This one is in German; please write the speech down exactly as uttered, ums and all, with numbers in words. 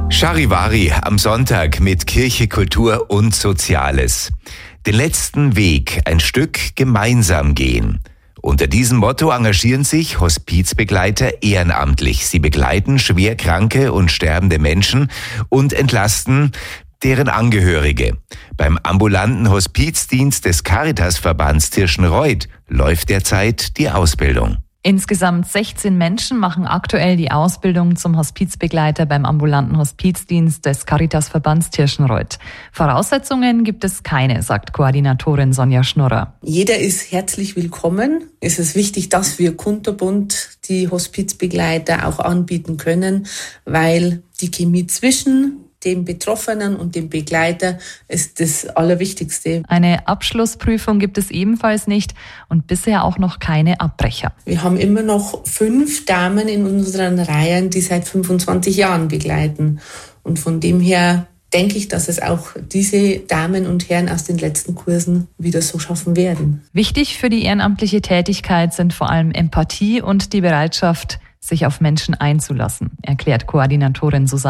Charivari am Sonntag mit Kirche, Kultur und Soziales. Den letzten Weg ein Stück gemeinsam gehen. Unter diesem Motto engagieren sich Hospizbegleiter ehrenamtlich. Sie begleiten schwerkranke und sterbende Menschen und entlasten deren Angehörige. Beim ambulanten Hospizdienst des Caritasverbands Tirschenreuth läuft derzeit die Ausbildung. Insgesamt sechzehn Menschen machen aktuell die Ausbildung zum Hospizbegleiter beim ambulanten Hospizdienst des Caritasverbands Tirschenreuth. Voraussetzungen gibt es keine, sagt Koordinatorin Sonja Schnurrer. Jeder ist herzlich willkommen. Es ist wichtig, dass wir kunterbunt die Hospizbegleiter auch anbieten können, weil die Chemie zwischen dem Betroffenen und dem Begleiter ist das Allerwichtigste. Eine Abschlussprüfung gibt es ebenfalls nicht und bisher auch noch keine Abbrecher. Wir haben immer noch fünf Damen in unseren Reihen, die seit fünfundzwanzig Jahren begleiten. Und von dem her denke ich, dass es auch diese Damen und Herren aus den letzten Kursen wieder so schaffen werden. Wichtig für die ehrenamtliche Tätigkeit sind vor allem Empathie und die Bereitschaft, sich auf Menschen einzulassen, erklärt Koordinatorin Susanne.